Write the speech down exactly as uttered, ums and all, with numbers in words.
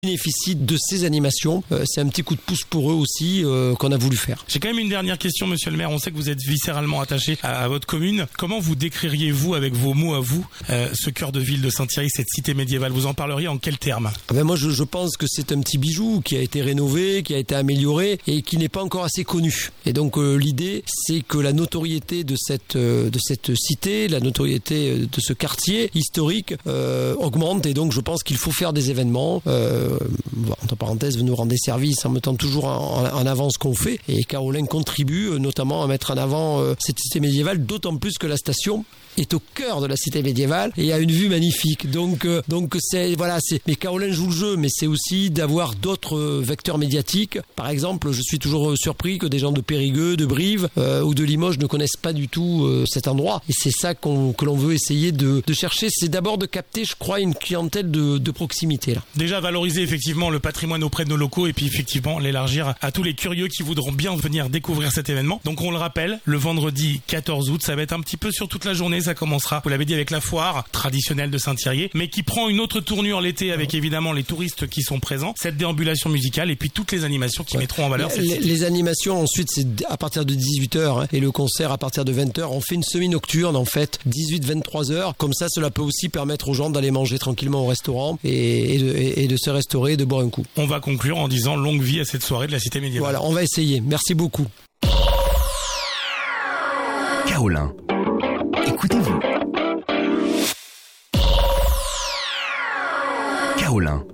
bénéficient de ces animations. Euh, c'est un petit coup de pouce pour eux aussi euh, qu'on a voulu faire. J'ai quand même une dernière question, monsieur le maire. On sait que vous êtes viscéralement attaché à, à votre commune. Comment vous décririez-vous, avec vos mots à vous, euh, ce cœur de ville de Saint-Thierry, cette cité médiévale? Vous en parleriez en quels termes? Ah ben moi, je, je pense que c'est un petit bijou qui a été rénové, qui a été amélioré et qui n'est pas encore assez connu. Et donc euh, l'idée, c'est que la notoriété de cette euh, de cette cité, la notoriété de ce quartier historique euh, augmente. Et donc je pense qu'il faut faire des événements. Euh, bon, entre parenthèses, nous rendre des services en mettant toujours en, en avant ce qu'on fait. Et Carolin contribue euh, notamment à mettre en avant euh, cette cité médiévale, d'autant plus que la station est au cœur de la cité médiévale et a une vue magnifique. Donc, euh, donc c'est voilà, c'est. Mais Carolin joue le jeu, mais c'est aussi d'avoir d'autres euh, vecteurs médiatiques. Par exemple, je suis toujours surpris que des gens de Périgueux, de Brive euh, ou de Limoges ne connaissent pas du tout euh, cet endroit. Et c'est ça qu'on, que l'on veut essayer de, de chercher. C'est d'abord de capter, je crois, une clientèle de, de proximité là. Déjà valoriser effectivement le patrimoine auprès de nos locaux et puis effectivement l'élargir à tous les curieux qui voudront bien venir découvrir cet événement. Donc on le rappelle, le vendredi quatorze août, ça va être un petit peu sur toute la journée. Ça commencera, vous l'avez dit, avec la foire traditionnelle de Saint-Thierry, mais qui prend une autre tournure l'été avec évidemment les touristes qui sont présents, cette déambulation musicale et puis toutes les animations qui ouais. mettront en valeur cette les, cité. Les animations ensuite c'est à partir de dix-huit heures hein, et le concert à partir de vingt heures. On fait une semi-nocturne en fait, dix-huit vingt-trois heures. Comme ça, cela peut aussi permettre aux gens d'aller manger tranquillement au restaurant et, et, de, et, et de se restaurer et de boire un coup. On va conclure en disant longue vie à cette soirée de la cité médiévale. Voilà, on va essayer. Merci beaucoup. Carolin, écoutez-vous. Carolin.